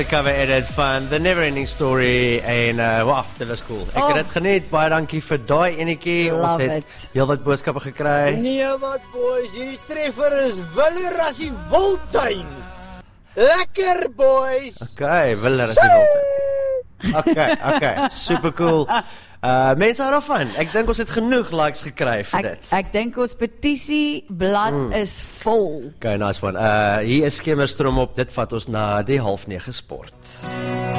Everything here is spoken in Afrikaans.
cover edit van The Neverending Story en wow, dit was cool. Ek het dit geniet, baie dankie vir daai enetjie. Ons Love het it. heel wat boodskappe gekry. Nee wat boys, hierdie treffer is Willer as die Wildtuin. Lekker boys. Okay, Willer as die Wildtuin. Okay, super cool. Mense hou daarvan. Ek dink ons het genoeg likes gekry vir dit. Ek dink ons petisie blad is vol. Okay, nice one. Hier is Skemerstroom op. Dit vat ons na die 8:30 sport.